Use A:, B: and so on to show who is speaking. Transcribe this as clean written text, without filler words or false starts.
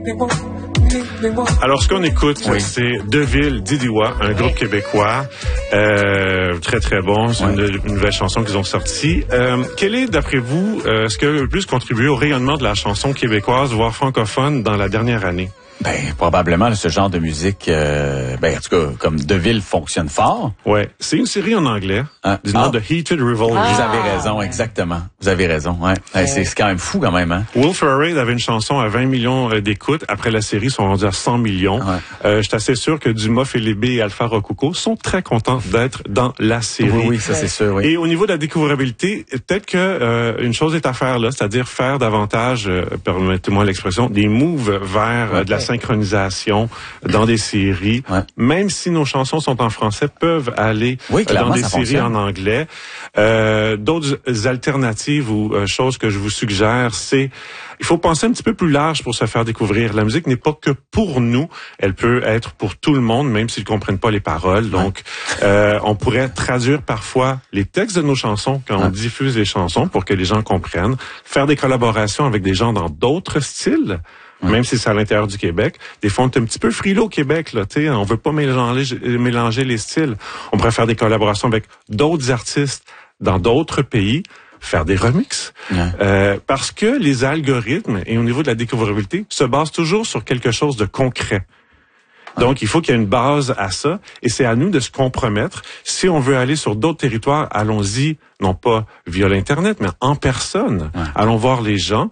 A: Alors, ce qu'on écoute,
B: Oui.
A: c'est Deville Didiwa, un groupe québécois, très très bon. C'est une nouvelle chanson qu'ils ont sortie. Quel est, d'après vous, ce qui a le plus contribué au rayonnement de la chanson québécoise, voire francophone, dans la dernière année?
B: Ben, probablement, ce genre de musique, en tout cas, comme Deville fonctionne fort.
A: Ouais, c'est une série en anglais, du nom de Heated Revolver.
B: Vous avez raison, exactement. Vous avez raison, ouais. C'est quand même fou, quand même, hein.
A: Will Ferrell avait une chanson à 20 millions d'écoutes. Après la série, ils sont rendus à 100 millions.
B: Ouais.
A: Je suis assez sûr que Dumas, Philippe B et Alpha Rococo sont très contents d'être dans la série.
B: Oui, ça c'est sûr, oui.
A: Et au niveau de la découvrabilité, peut-être que une chose est à faire là, c'est-à-dire faire davantage, permettez-moi l'expression, des moves vers de la synchronisation dans des séries.
B: Ouais.
A: Même si nos chansons sont en français, peuvent aller
B: clairement,
A: dans des
B: ça
A: séries
B: fonctionne.
A: en anglais. D'autres alternatives ou choses que je vous suggère, c'est il faut penser un petit peu plus large pour se faire découvrir. La musique n'est pas que pour nous, elle peut être pour tout le monde, même s'ils ne comprennent pas les paroles. Donc, on pourrait traduire parfois les textes de nos chansons quand on diffuse les chansons pour que les gens comprennent. Faire des collaborations avec des gens dans d'autres styles. Même si c'est à l'intérieur du Québec. Des fois, on est un petit peu frileux au Québec, là, tu sais. On veut pas mélanger les styles. On pourrait faire des collaborations avec d'autres artistes dans d'autres pays, faire des remixes. Parce que les algorithmes, et au niveau de la découvrabilité, se basent toujours sur quelque chose de concret. Donc, il faut qu'il y ait une base à ça, et c'est à nous de se compromettre. Si on veut aller sur d'autres territoires, allons-y, non pas via l'Internet, mais en personne. Allons voir les gens,